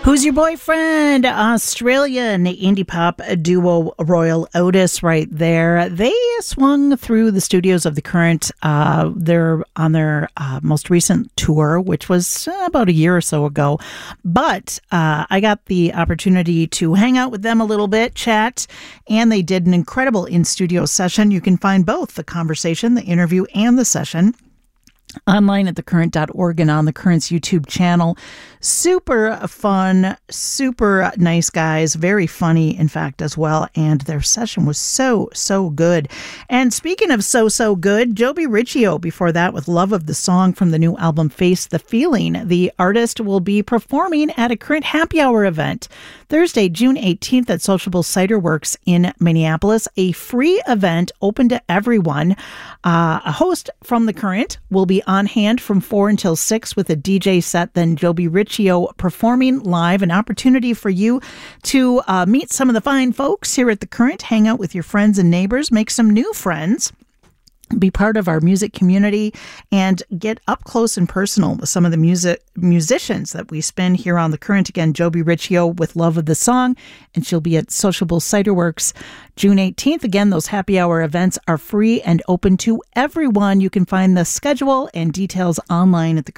Who's Your Boyfriend? Australian indie pop duo Royal Otis right there. They swung through the studios of The Current. They're on their most recent tour, which was about a year or so ago. But I got the opportunity to hang out with them a little bit, chat, and they did an incredible in-studio session. You can find both the conversation, the interview, and the session online at thecurrent.org and on the Current's YouTube channel. Super fun, super nice guys, very funny, in fact, as well. And their session was so good. And speaking of so good, Joby Riccio before that with Love of the Song from the new album Face the Feeling. The artist will be performing at a Current Happy Hour event Thursday, June 18th at Sociable Cider Works in Minneapolis. A free event open to everyone. A host from the Current will be on hand from 4 until 6 with a DJ set. Then Joby Riccio performing live, an opportunity for you to meet some of the fine folks here at the Current, hang out with your friends and neighbors, make some new friends, be part of our music community, and get up close and personal with some of the musicians that we spin here on the Current. Again, Joby Riccio with Love of the Song, and she'll be at Sociable Cider Works June 18th. Again, those happy hour events are free and open to everyone. You can find the schedule and details online at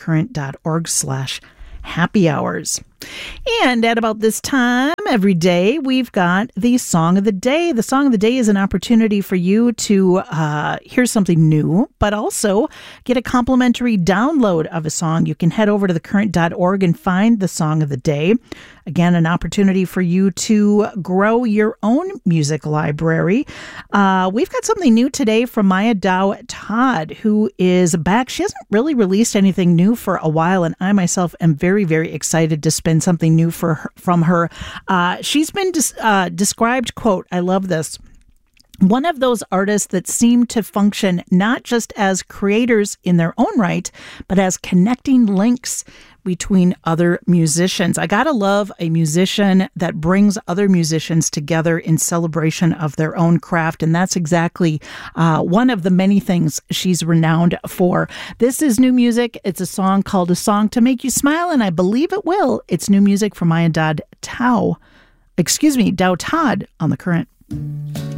thecurrent.org/happy hours. And at about this time every day, we've got the Song of the Day. The Song of the Day is an opportunity for you to hear something new, but also get a complimentary download of a song. You can head over to thecurrent.org and find the Song of the Day. Again, an opportunity for you to grow your own music library. We've got something new today from Maya Dow Todd, who is back. She hasn't really released anything new for a while, and I myself am very, very excited to spin something new from her. She's been described, quote, I love this, one of those artists that seem to function not just as creators in their own right, but as connecting links between other musicians. I gotta love a musician that brings other musicians together in celebration of their own craft, and that's exactly one of the many things she's renowned for. This is new music. It's a song called A Song to Make You Smile, and I believe it will. It's new music from Maya Dow Todd on the Current.